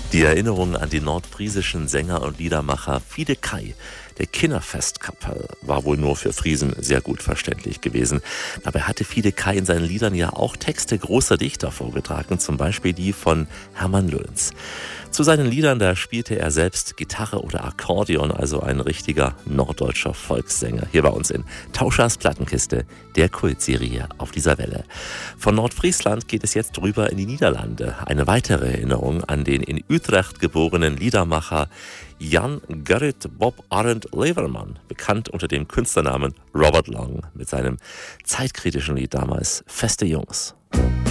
Die Erinnerung an den nordfriesischen Sänger und Liedermacher Fide Kai, der Kinderfestkapell, war wohl nur für Friesen sehr gut verständlich gewesen. Dabei hatte Fide Kai in seinen Liedern ja auch Texte großer Dichter vorgetragen, zum Beispiel die von Hermann Löns. Zu seinen Liedern, da spielte er selbst Gitarre oder Akkordeon, also ein richtiger norddeutscher Volkssänger. Hier bei uns in Tauschers Plattenkiste, der Kultserie auf dieser Welle. Von Nordfriesland geht es jetzt rüber in die Niederlande. Eine weitere Erinnerung an den in Utrecht geborenen Liedermacher Jan Gerrit Bob Arend Leverman, bekannt unter dem Künstlernamen Robert Long, mit seinem zeitkritischen Lied damals Feste Jungs.